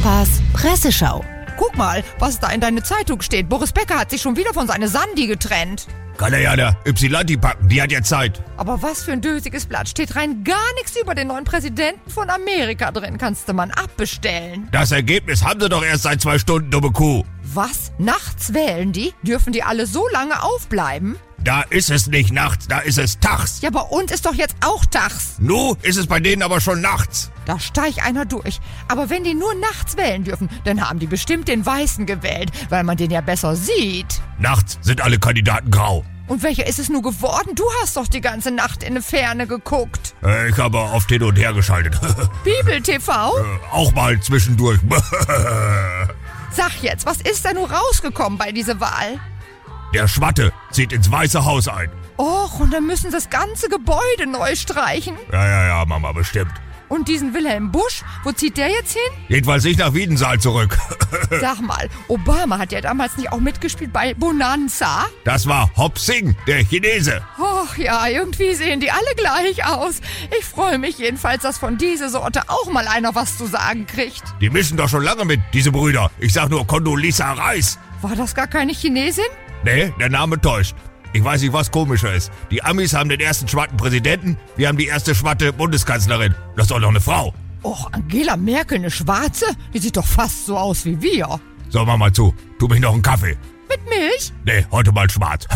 Papas Presseschau. Guck mal, was da in deiner Zeitung steht. Boris Becker hat sich schon wieder von seiner Sandy getrennt. Kann er ja der Ypsilanti packen, die hat ja Zeit. Aber was für ein dösiges Blatt. Steht rein gar nichts über den neuen Präsidenten von Amerika drin. Kannst du mal abbestellen. Das Ergebnis haben sie doch erst seit 2 Stunden, dumme Kuh. Was? Nachts wählen die? Dürfen die alle so lange aufbleiben? Da ist es nicht nachts, da ist es tags. Ja, bei uns ist doch jetzt auch tags. Nu ist es bei denen aber schon nachts. Da steigt einer durch. Aber wenn die nur nachts wählen dürfen, dann haben die bestimmt den Weißen gewählt, weil man den ja besser sieht. Nachts sind alle Kandidaten grau. Und welcher ist es nur geworden? Du hast doch die ganze Nacht in die Ferne geguckt. Ich habe oft hin und her geschaltet. Bibel TV? Auch mal zwischendurch. Sag jetzt, was ist da nur rausgekommen bei dieser Wahl? Der Schwatte zieht ins Weiße Haus ein. Och, und dann müssen das ganze Gebäude neu streichen. Ja, Mama, bestimmt. Und diesen Wilhelm Busch, wo zieht der jetzt hin? Jedenfalls nicht nach Wiedensaal zurück. Sag mal, Obama hat ja damals nicht auch mitgespielt bei Bonanza? Das war Hop Sing, der Chinese. Och ja, irgendwie sehen die alle gleich aus. Ich freue mich jedenfalls, dass von dieser Sorte auch mal einer was zu sagen kriegt. Die mischen doch schon lange mit, diese Brüder. Ich sag nur Condoleezza Rice. War das gar keine Chinesin? Nee, der Name täuscht. Ich weiß nicht, was komischer ist. Die Amis haben den ersten schwarzen Präsidenten, wir haben die erste schwarze Bundeskanzlerin. Das ist doch noch eine Frau. Och, Angela Merkel, eine Schwarze? Die sieht doch fast so aus wie wir. So, mach mal zu. Tu mich noch einen Kaffee. Mit Milch? Nee, heute mal schwarz.